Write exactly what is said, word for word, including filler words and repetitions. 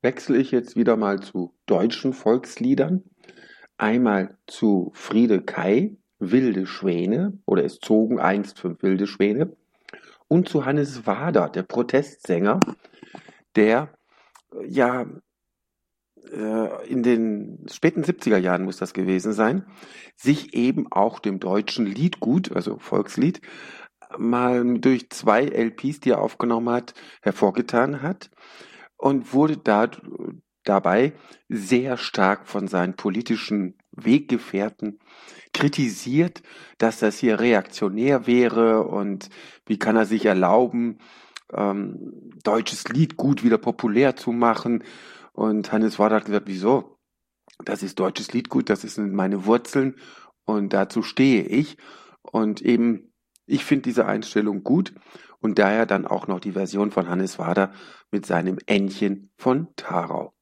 wechsle ich jetzt wieder mal zu deutschen Volksliedern. Einmal zu Friede Kai, Wilde Schwäne, oder Es zogen einst fünf wilde Schwäne, und zu Hannes Wader, der Protestsänger, der äh, ja äh, in den späten siebziger Jahren muss das gewesen sein, sich eben auch dem deutschen Liedgut, also Volkslied, mal durch zwei L Ps, die er aufgenommen hat, hervorgetan hat und wurde da, dabei sehr stark von seinen politischen Weggefährten kritisiert, dass das hier reaktionär wäre und wie kann er sich erlauben, ähm, deutsches Liedgut wieder populär zu machen. Und Hannes Wader hat gesagt, wieso? Das ist deutsches Liedgut, das sind meine Wurzeln und dazu stehe ich. Und eben, ich finde diese Einstellung gut und daher dann auch noch die Version von Hannes Wader mit seinem Ännchen von Tharau.